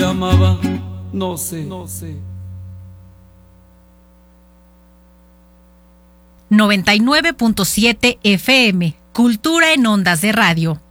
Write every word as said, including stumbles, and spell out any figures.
amaba, no sé, no sé. noventa y nueve punto siete F M, Cultura en Ondas de Radio.